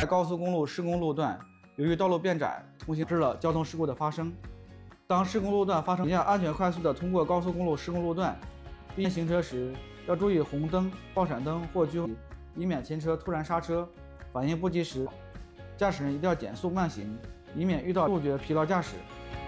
高速公路施工路段，由于道路变窄，通行致了交通事故的发生。当施工路段发生，请安全快速的通过高速公路施工路段，并行车时要注意红灯、爆闪灯或居后，以免前车突然刹车，反应不及时。驾驶人一定要减速慢行，以免遇到路觉疲劳驾驶。